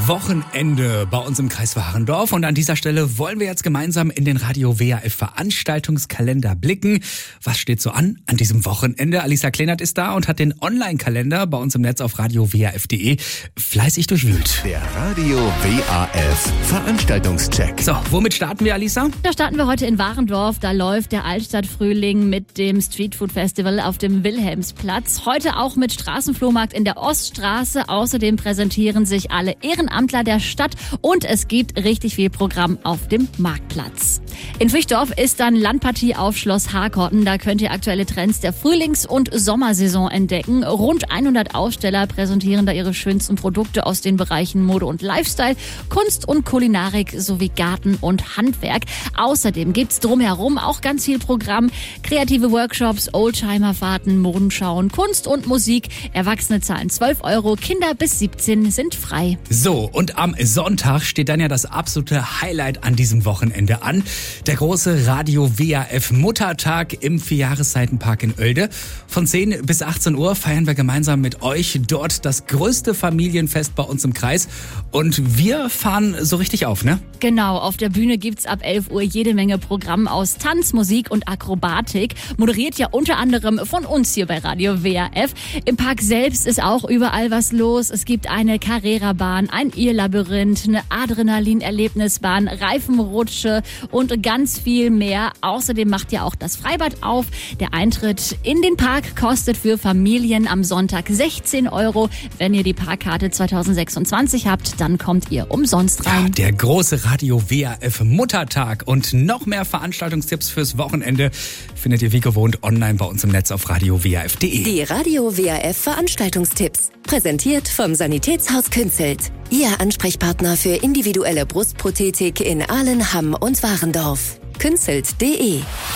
Wochenende bei uns im Kreis Warendorf. Und an dieser Stelle wollen wir jetzt gemeinsam in den Radio WAF Veranstaltungskalender blicken. Was steht so an diesem Wochenende? Alisa Kleinert ist da und hat den Online-Kalender bei uns im Netz auf radiowaf.de fleißig durchwühlt. Der Radio WAF Veranstaltungscheck. So, womit starten wir, Alisa? Da starten wir heute in Warendorf. Da läuft der Altstadtfrühling mit dem Streetfood Festival auf dem Wilhelmsplatz. Heute auch mit Straßenflohmarkt in der Oststraße. Außerdem präsentieren sich alle Ehrenamtler der Stadt und es gibt richtig viel Programm auf dem Marktplatz. In Fischdorf ist dann Landpartie auf Schloss Harkotten. Da könnt ihr aktuelle Trends der Frühlings- und Sommersaison entdecken. Rund 100 Aussteller präsentieren da ihre schönsten Produkte aus den Bereichen Mode und Lifestyle, Kunst und Kulinarik sowie Garten und Handwerk. Außerdem gibt's drumherum auch ganz viel Programm. Kreative Workshops, Oldtimerfahrten, Modenschauen, Kunst und Musik. Erwachsene zahlen 12 €, Kinder bis 17 sind frei. So, und am Sonntag steht dann ja das absolute Highlight an diesem Wochenende an. Der große Radio WAF Muttertag im Vierjahreszeitenpark in Oelde. Von 10 bis 18 Uhr feiern wir gemeinsam mit euch dort das größte Familienfest bei uns im Kreis. Und wir fahren so richtig auf, ne? Genau, auf der Bühne gibt's ab 11 Uhr jede Menge Programm aus Tanz, Musik und Akrobatik. Moderiert ja unter anderem von uns hier bei Radio WAF. Im Park selbst ist auch überall was los. Es gibt eine Carrera-Bahn, ein Irrlabyrinth, eine Adrenalin-Erlebnisbahn, Reifenrutsche und ganz viel mehr. Außerdem macht ja auch das Freibad auf. Der Eintritt in den Park kostet für Familien am Sonntag 16 €. Wenn ihr die Parkkarte 2026 habt, dann kommt ihr umsonst rein. Ja, der große Radio WAF Muttertag und noch mehr Veranstaltungstipps fürs Wochenende findet ihr wie gewohnt online bei uns im Netz auf radiowaf.de. Die Radio WAF Veranstaltungstipps. Präsentiert vom Sanitätshaus Künzelt. Ihr Ansprechpartner für individuelle Brustprothetik in Ahlen, Hamm und Warendorf. Künzelt.de